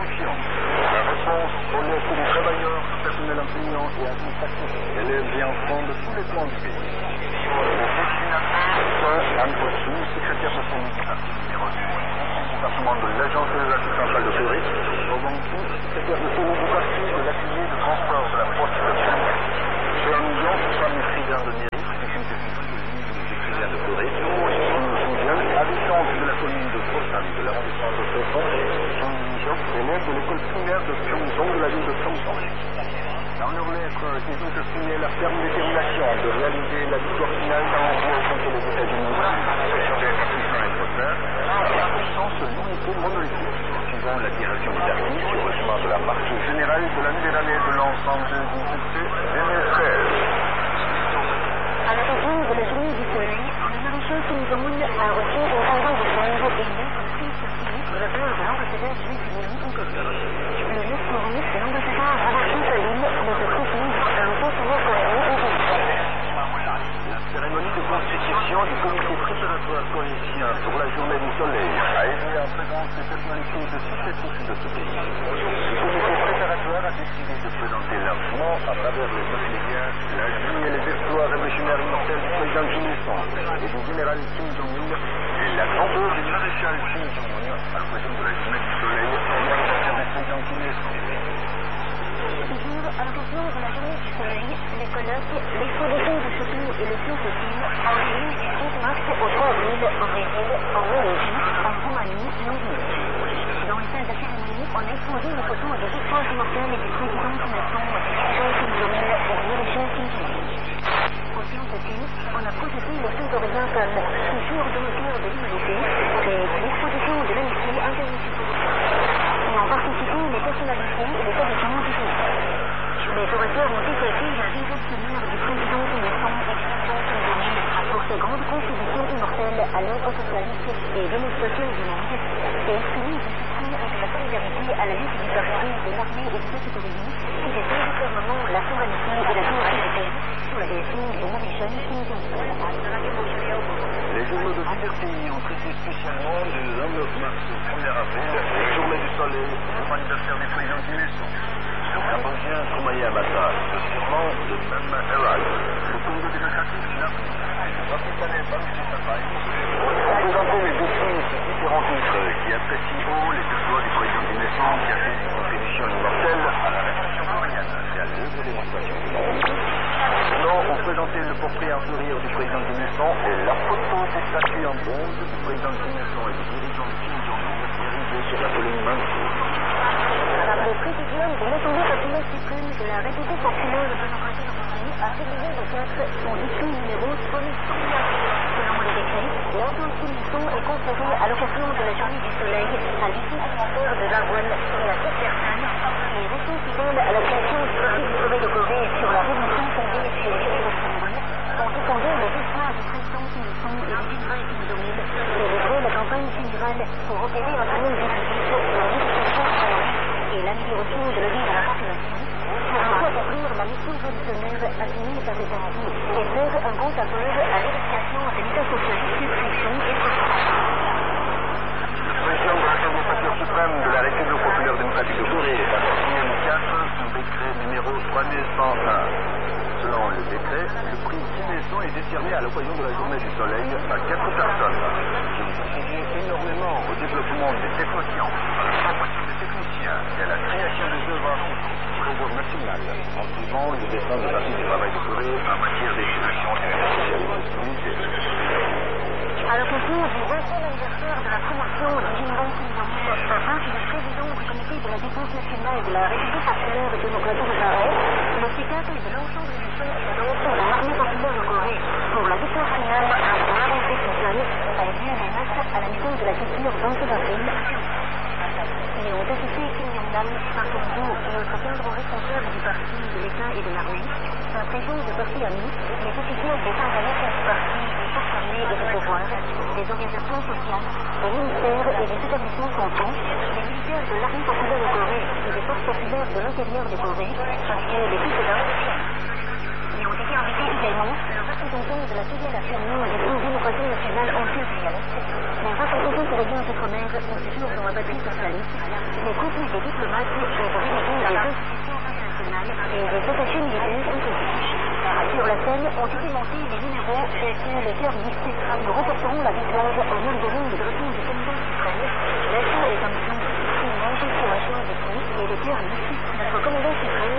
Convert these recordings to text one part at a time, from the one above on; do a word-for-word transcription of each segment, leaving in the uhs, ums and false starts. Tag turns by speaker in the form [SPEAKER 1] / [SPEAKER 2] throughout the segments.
[SPEAKER 1] instruction. La réponse aux lettres des travailleurs, personnel enseignant et administratif, élèves et enfants de tous les plans du pays. Les destinataires sont Anne Possou, secrétaire de son parti numéro deux du département de l'Agence géographique centrale de Corée, Obanki, secrétaire de son du parti de l'atelier de transport de la poste de Corée. Chez Amidon, femme écrivain de mairie, sécurité civile de l'île des écrivains de Corée, habitante de la commune de Foshan de l'arrondissement de Sopron, Jean Mijok, élève de l'école primaire de Pyeongdong de la ville de Pyeongdong. Dans leur lettre, ils ont exprimé la ferme détermination de réaliser la victoire finale dans l'envoi contre les États-Unis, sur des partisans et fauteurs, la puissance l'unité monolithique, suivant la direction du parti sur le chemin de la marche générale de la nouvelle année de l'ensemble du succès deux mille treize.
[SPEAKER 2] À l'occasion de la journée du soleil, le maréchal Kim Jong-un a reçu une quinzaine de fleurs et une lettre prise sur physique de la part de l'ambassadeur juif-vietnamien en Corée. Le neuf mai, l'ambassadeur Robert Colline ne se précise un conseiller coréen et
[SPEAKER 1] La cérémonie de constitution du comité préparatoire coréen pour la journée du soleil a été en présence des personnalités de successifs de ce pays. Le comité préparatoire a décidé de présenter largement, à travers les neuf médias, la vie et les exploits révolutionnaires immortels du président Kim Il-sung et du général Kim Jong-un et la grandeur du maréchal Kim Jong-un à l'occasion de la journée du soleil en l'anniversaire du président Kim Il-sung.
[SPEAKER 2] Toujours à l'occasion de la journée du soleil, les colloques, l'exposition de shopping et le film film ont lieu du trente mars au trois avril au Brésil, en Malaisie, en Roumanie et en Guinée. Dans les salles de cérémonie, on a exposé les photos des exploits immortels du président de la nation, Kim Jong-un et du maréchal Kim Jong-un. Au sciences film, on a projeté les films coréens comme Toujours dans le cœur de l'humanité et l'exposition de l'amitié internationale. Et ont participé les personnalités et les habitants du pays. Les orateurs ont évoqué la vision sonore du président Kim Il-sung et du président Kim Jong-un pour ses grandes contributions immortelles à l'œuvre socialiste et démocratique du monde et exprimé du soutien et de la solidarité à la lutte du parti, de l'armée et du peuple coréen qui défendent fermement la souveraineté et la sécurité sous la direction du maréchal Kim Jong-un.
[SPEAKER 1] Les journaux de divers pays ont traité spécialement du vingt-neuf mars au premier avril, la journée du soleil, pour l'anniversaire du président Kim Il-sung. Le Cambodgien Soumaïa Mata, le Birman de Mem Herald, le Congo démocratique du Nord, le Pakistanais Bamsi Sapai, ont présenté les défis de différents titres qui apprécient haut les exploits du président Kim Il-sung qui a fait une contribution immortelle à la révolution coréenne et à l'œuvre de démonstration du monde. Sinon, ont présenté le portrait en sourire du président Kim Il-sung et la photo des statues en bronze du président Kim Il-sung et du dirigeant Kim Jong-un érigée sur la colline Mansour.
[SPEAKER 2] Le président de l'Assemblée populaire suprême de la République populaire de démocratie de Corée a publié le quatre son discours numéro trois mille cent. Selon le décret, l'ensemble Kim Il-sung est conféré à l'occasion de la journée du soleil à l'issue du ministère de l'Avoine et à cette personne qui est resté fidèle à la création du Parti du Travail de Corée sur la révolution fondée sur les idées de Symbole, ont défendu les espoirs du président Kim Il-sung et du général Kim Jong-il, célébré la campagne générale pour opérer un triangle décisif dans l'éducation et l'amélioration de la vie de la population, pour ainsi accomplir la mission révolutionnaire assumée par les partis et faire un grand appel à l'éducation de l'État socialiste, friction et prospérité.
[SPEAKER 1] Le président de l'Assemblée populaire suprême de la République populaire démocratique de Corée a signé le quatre son décret numéro trois mille cent un. Selon le décret, le prix Kim Il-sung est décerné à l'occasion de la journée du soleil à quatre personnes qui ont contribué énormément au développement des technosciences, à la formation des techniciens et à la création des œuvres artistiques sur le niveau national, en suivant le dessin du Parti du Travail de Corée en matière d'éducation et socialisme militaire.
[SPEAKER 2] À l'occasion du vingtième anniversaire de la promotion du général Kim Jong-il, afin que le président du comité de la défense nationale de la République populaire démocratique de Corée, le spectacle de l'ensemble du feu et de l'ensemble de l'armée populaire de Corée pour la victoire finale à l'avancée sociale a lieu le neuf à la maison de la culture vingt-deux avril. Et ont assisté Kim Jong-nam, Park Bong-goo et autres cadres responsables du parti, de l'État et de l'armée, un président de parti ami, les officiels des organisations du parti, des forces armées et de pouvoir, des organisations sociales, des ministères et des établissements centraux, des militaires de l'armée populaire de Corée et des forces populaires de l'intérieur de Corée, ainsi que les précédents. Et ont été invités également le représentants de la Fédération de la démocratie nationale anti-impérialiste, les représentants de l'Alliance outre-mer constitués dans la batterie socialiste, les consuls des diplomates et les délégués des institutions internationales et des attachés militaires ont été. Sur la scène ont été montés des numéros tels que les cœurs mixtes. Nous reporterons la victoire en Moldavie de drapeau du commandant suprême, l'action et comme son une manche sur la chose des fruits et les cœurs mixtes, notre commandant suprême.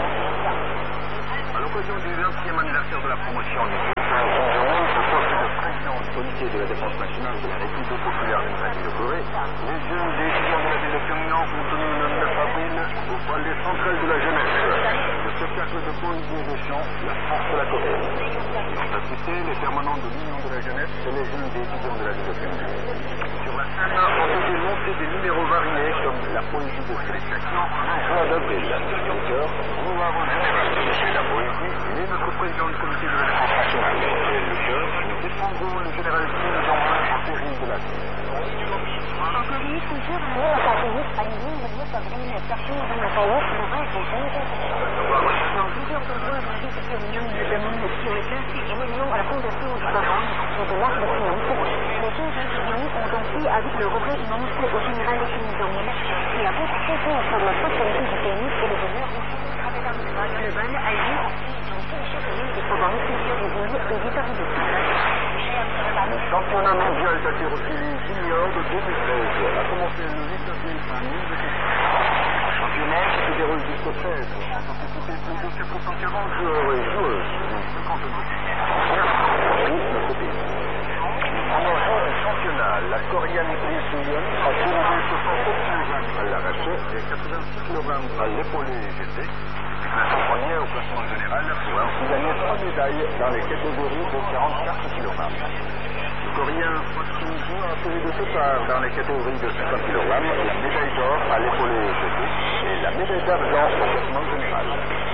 [SPEAKER 1] À l'occasion du vingtième anniversaire de la promotion du au poste de président du comité de la défense nationale de la République populaire démocratique de Corée, les jeunes des étudiants de la ville de Pyongyang ont tenu le neuf avril au palais central de la jeunesse le spectacle de poésie et de chant La force de la Corée. Ils ont assisté les permanents de l'Union de la jeunesse et les jeunes des étudiants de la ville de Pyongyang. Sur la scène ont été montés des numéros variés comme la poésie de félicitation en mois d'avril. L'auteur, nous avons général, la poésie, et notre président du comité de la défense nationale. Et le cœur, nous défendrons le général Kim Jong-un en péril de la vie.
[SPEAKER 2] En Corée, toujours à la Académie, à l'Union de neuf avril, partout dans le pays, le rêve est fait. Dans plusieurs endroits de la ville de Pyongyang, notamment sur les places émanant à la fondation du Coran et de l'Arc de Triomphe, les jeunes étudiants ont dansé avec le regret immense au général Kim Jong-un, qui a consacré pour la prospérité du pays et le bonheur du pays. Le bal a lieu dans tous les châteaux des provinces, des villes et des Paris.
[SPEAKER 1] Le championnat mondial d'haltérophilie junior de deux mille treize a commencé le huit avril à Minsk. Le championnat qui se déroule jusqu'au treize ont participé plus de quatre cent quarante joueurs et joueuses d'une cinquantaine de pays. Notre pays. Pendant le championnat, la Coréenne Lee Soo-yeon a soulevé soixante-sept kilogrammes à l'arraché et quatre-vingt-six kilogrammes à l'épaulé jeté. La première au classement général pour ainsi gagner trois médailles dans les catégories de quarante-quatre kilogrammes. Le Coréen Park Sung-soo a obtenu de ce part dans les catégories de cinquante kilogrammes la médaille d'or à l'épaulé jeté et la médaille d'argent au classement général.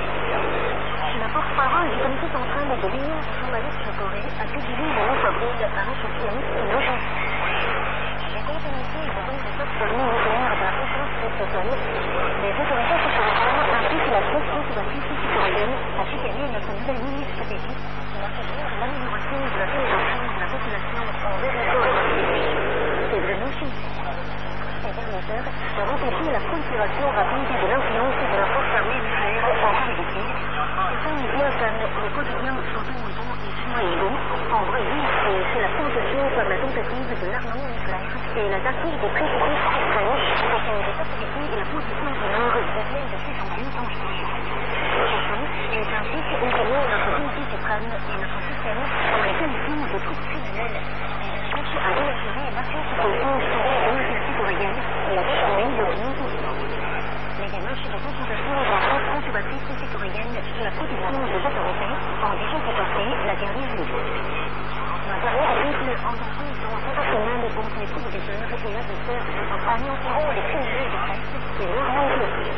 [SPEAKER 2] La porte-parole du comité central de l'Union journaliste de Corée a publié le neuf avril un entretien qui loge. Les continuités de donc des forces militaires de la puissance socialiste, les autorités sociales ainsi que la presse conservatrice coréenne a chicané notre nouvelle ligne stratégique qui va servir à l'amélioration de la pénétration de la population envers la Corée. C'est vraiment chic. Ces dernières heures ont empêché la prolifération rapide de l'influence de la force armée nucléaire en Corée du Sud. Certains médias comme le quotidien Chanton Mouton et Chinois Ego en Brésil, c'est la provocation par la tentative de l'armement nucléaire et la tactique des précipices extrêmes pour que les facilités et la position du Nord deviennent de plus en plus dangereuses. Enfin, ils impliquent également notre unité suprême et notre système en les qualifiant de troupes criminelles. Ils cherchent à réassurer l'action supposée sur la démocratie coréenne et la déformer d'opinion constante. Les démarches de consultation de la force conservatrice coréenne sur la protection des autorités ont déjà été portées la dernière nuit. La dernière article engagé dans international contre les communicateurs et adversaires annonceront les criminels de presse et leur enjeu.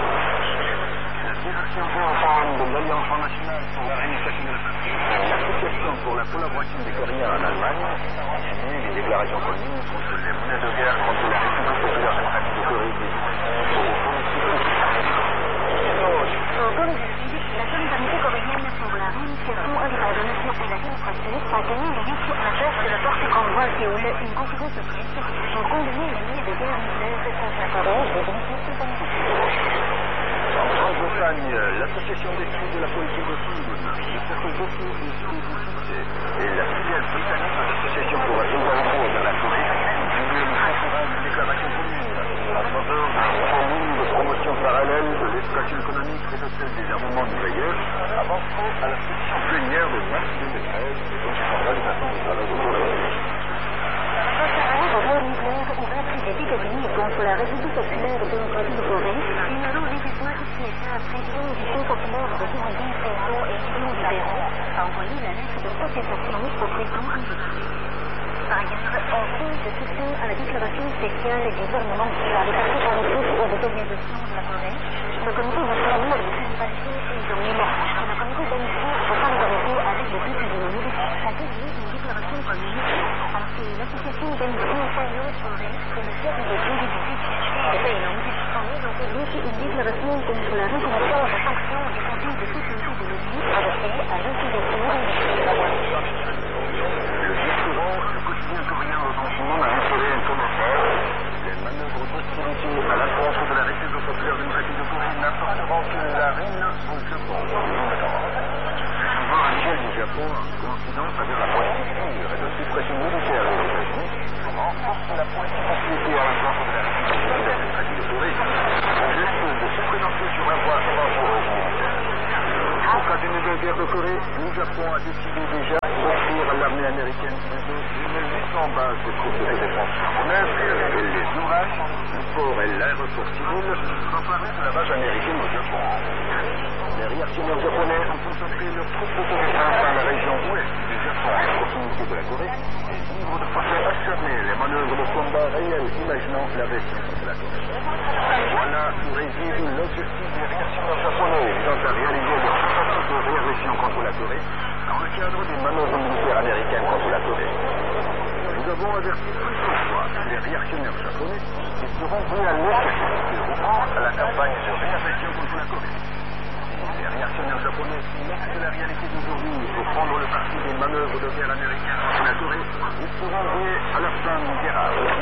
[SPEAKER 1] La direction générale de l'Alliance nationale pour la réunification de la patrie et l'Association pour la collaboration des Coréens en Allemagne ont signé une déclaration commune contre les menaces de guerre contre la République populaire démocratique de Corée du
[SPEAKER 2] En Corée du Sud, la solidarité coréenne pour la réunification entre la nation et la démocratie a tenu le huit à la place de la porte Grande-Voie à Séoul une conférence de presse pour condamner les liens de guerre nucléaire contre la Corée et bénéficier de
[SPEAKER 1] En Grande-Bretagne, l'association d'études de la politique de London, le cercle d'études des idées du succès et la filiale britannique de l'association pour la solidarité dans la Corée ont publié une conférence de déclaration commune en faveur d'un ligne de promotion parallèle de l'exploitation économique et de celle des armements nucléaires, avançant à la session plénière de mars deux mille treize dont dépendra les affaires de travail de Corée.
[SPEAKER 2] La guerre nucléaire ouverte des États-Unis contre la République populaire démocratique de Corée, numéro dix-huit qui est un président du Fonds populaire de Burundi, Congo et Union libéraux, a envoyé la lettre de protestation au président américain. Par ailleurs, en signe de soutien à la déclaration spéciale du gouvernement par les partis politiques et des organisations de la Corée, le comité de suivi de l'utilisation Kim Jong-il et le comité d'amitié pour solidarité avec le peuple du monde a publié une déclaration commune, alors que l'association d'amitié Taïwan Corée et le chef des États du Sud de Thaïlande ont mis en publique une déclaration contre la résolution de sanctions du Conseil de sécurité de l'ONU adoptée à l'incitation de
[SPEAKER 1] Le dix courant, le quotidien coréen Autant a inséré un commentaire. Les manœuvres d'hostilité à l'encontre de la République populaire démocratique de Corée n'apporteront que la ruine au Japon. Le pouvoir actuel du Japon, coïncidence avec la politique et de suppression militaire des États-Unis, renforce la politique d'hostilité à l'encontre de la République populaire démocratique de Corée, au geste de se présenter sur la voie dangereuse militaire. En cas d'une nouvelle guerre de Corée, le Japon a décidé déjà d'offrir à l'armée américaine plus de mille huit cents bases de troupes de défense japonaises et les ouvrages, le port et l'aéroport civil s'emparer de la base américaine au Japon. Les réactionnaires japonais ont concentré leurs troupes de défense dans la région ouest du Japon, à proximité de la Corée, et livrent de façon acharnée les manœuvres de combat réels imaginant la résistance de la Corée. Voilà où réside l'objectif des réactionnaires japonais visant à réaliser leur tentative de réagression contre la Corée dans le cadre des manœuvres militaires américaines contre la Corée. Nous avons averti plusieurs fois les réactionnaires japonais qui seront voués à l'échec de reprendre à la campagne de réagression contre la Corée. Les réactionnaires japonais qui mettent la réalité d'aujourd'hui pour prendre le parti des manœuvres de guerre américaines contre la Corée, ils seront voués à leur fin misérable.